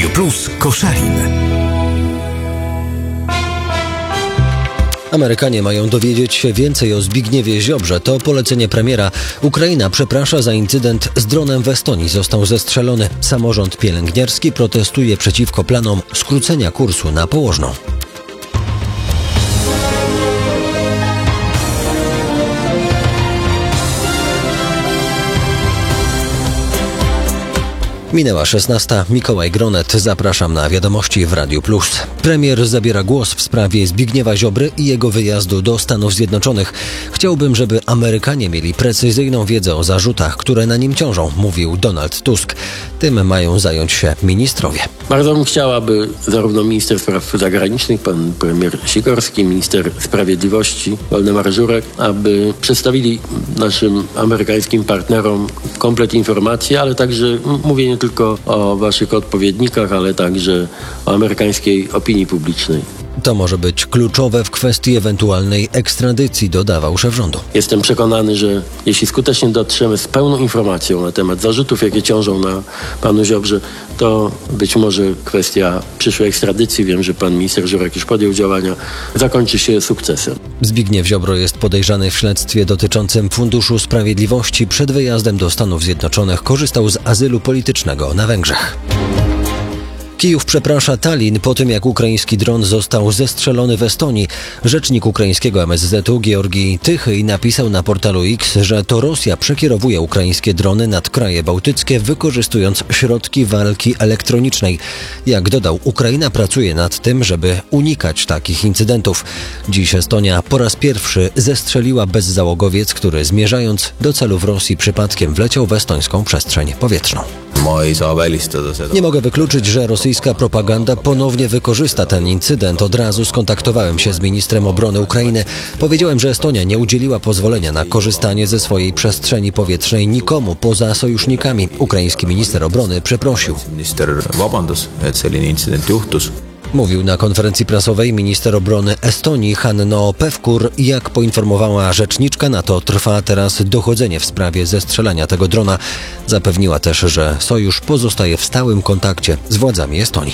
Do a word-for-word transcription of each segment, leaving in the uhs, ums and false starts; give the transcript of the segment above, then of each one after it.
Radio Plus Koszalin. Amerykanie mają dowiedzieć się więcej o Zbigniewie Ziobrze. To polecenie premiera. Ukraina przeprasza za incydent z dronem w Estonii. Został zestrzelony. Samorząd pielęgniarski protestuje przeciwko planom skrócenia kursu na położną. Minęła szesnasta. Mikołaj Gronet. Zapraszam na wiadomości w Radiu Plus. Premier zabiera głos w sprawie Zbigniewa Ziobry i jego wyjazdu do Stanów Zjednoczonych. Chciałbym, żeby Amerykanie mieli precyzyjną wiedzę o zarzutach, które na nim ciążą, mówił Donald Tusk. Tym mają zająć się ministrowie. Bardzo bym chciał, aby zarówno minister spraw zagranicznych, pan premier Sikorski, minister sprawiedliwości, Waldemar Żurek, aby przedstawili naszym amerykańskim partnerom komplet informacji, ale także mówię nie tylko o waszych odpowiednikach, ale także o amerykańskiej opinii publicznej. To może być kluczowe w kwestii ewentualnej ekstradycji, dodawał szef rządu. Jestem przekonany, że jeśli skutecznie dotrzemy z pełną informacją na temat zarzutów, jakie ciążą na panu Ziobrze, to być może kwestia przyszłej ekstradycji, wiem, że pan minister Żurek już podjął działania, zakończy się sukcesem. Zbigniew Ziobro jest podejrzany w śledztwie dotyczącym Funduszu Sprawiedliwości. Przed wyjazdem do Stanów Zjednoczonych korzystał z azylu politycznego na Węgrzech. Kijów przeprasza Tallin po tym, jak ukraiński dron został zestrzelony w Estonii. Rzecznik ukraińskiego M S Z u Georgij Tychyj napisał na portalu X, że to Rosja przekierowuje ukraińskie drony nad kraje bałtyckie, wykorzystując środki walki elektronicznej. Jak dodał, Ukraina pracuje nad tym, żeby unikać takich incydentów. Dziś Estonia po raz pierwszy zestrzeliła bezzałogowiec, który zmierzając do celu w Rosji przypadkiem wleciał w estońską przestrzeń powietrzną. Nie mogę wykluczyć, że rosyjska propaganda ponownie wykorzysta ten incydent. Od razu skontaktowałem się z ministrem obrony Ukrainy. Powiedziałem, że Estonia nie udzieliła pozwolenia na korzystanie ze swojej przestrzeni powietrznej nikomu poza sojusznikami. Ukraiński minister obrony przeprosił. Mówił na konferencji prasowej minister obrony Estonii Hanno Pevkur. Jak poinformowała rzeczniczka NATO, trwa teraz dochodzenie w sprawie zestrzelania tego drona. Zapewniła też, że sojusz pozostaje w stałym kontakcie z władzami Estonii.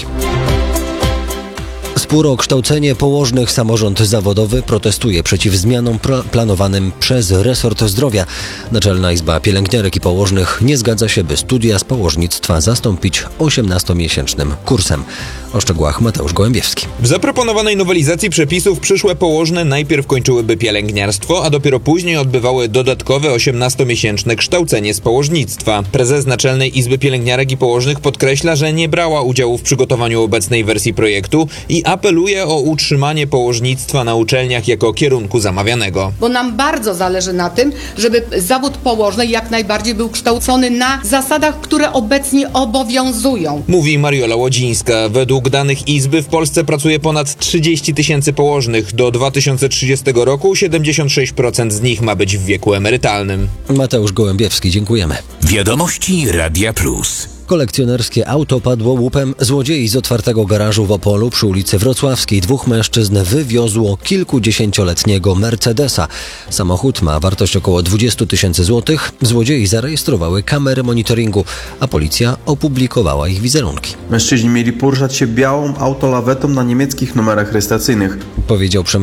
Spór o kształcenie położnych. Samorząd zawodowy protestuje przeciw zmianom pra- planowanym przez resort zdrowia. Naczelna Izba Pielęgniarek i Położnych nie zgadza się, by studia z położnictwa zastąpić osiemnastomiesięcznym kursem. O szczegółach Mateusz Gołębiewski. W zaproponowanej nowelizacji przepisów przyszłe położne najpierw kończyłyby pielęgniarstwo, a dopiero później odbywały dodatkowe osiemnastomiesięczne kształcenie z położnictwa. Prezes Naczelnej Izby Pielęgniarek i Położnych podkreśla, że nie brała udziału w przygotowaniu obecnej wersji projektu i apeluje o utrzymanie położnictwa na uczelniach jako kierunku zamawianego. Bo nam bardzo zależy na tym, żeby zawód położnej jak najbardziej był kształcony na zasadach, które obecnie obowiązują. Mówi Mariola Łodzińska. Według danych Izby w Polsce pracuje ponad trzydzieści tysięcy położnych. Do dwa tysiące trzydziestego roku siedemdziesiąt sześć procent z nich ma być w wieku emerytalnym. Mateusz Gołębiewski, dziękujemy. Wiadomości Radia Plus. Kolekcjonerskie auto padło łupem. Złodziei z otwartego garażu w Opolu przy ulicy Wrocławskiej dwóch mężczyzn wywiozło kilkudziesięcioletniego Mercedesa. Samochód ma wartość około dwadzieścia tysięcy złotych. Złodziei zarejestrowały kamery monitoringu, a policja opublikowała ich wizerunki. Mężczyźni mieli poruszać się białą autolawetą na niemieckich numerach rejestracyjnych. Powiedział przemysł